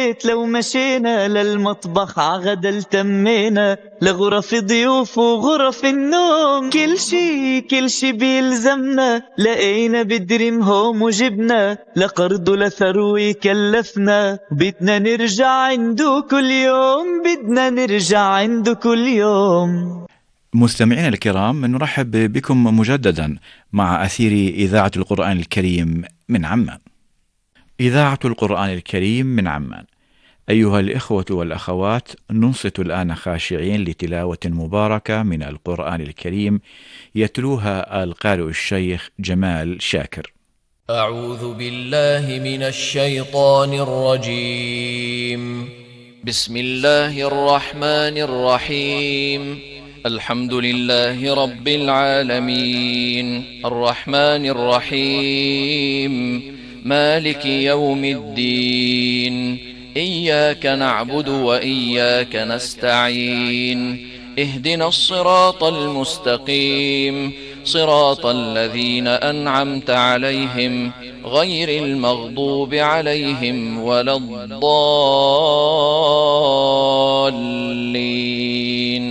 البيت لو مشينا، للمطبخ عغدا التمينا، لغرف ضيوف وغرف النوم، كل شي بيلزمنا لقينا بدريم هوم وجبنا، لقرض لثروي كلفنا، بدنا نرجع عنده كل يوم، بدنا نرجع عنده كل يوم. مستمعينا الكرام، نرحب بكم مجددا مع أثير إذاعة القرآن الكريم من عمان. إذاعة القرآن الكريم من عمان. أيها الإخوة والأخوات، ننصت الآن خاشعين لتلاوة مباركة من القرآن الكريم يتلوها القارئ الشيخ جمال شاكر. أعوذ بالله من الشيطان الرجيم. بسم الله الرحمن الرحيم. الحمد لله رب العالمين، الرحمن الرحيم، مالك يوم الدين، إياك نعبد وإياك نستعين، اهدنا الصراط المستقيم، صراط الذين أنعمت عليهم غير المغضوب عليهم ولا الضالين.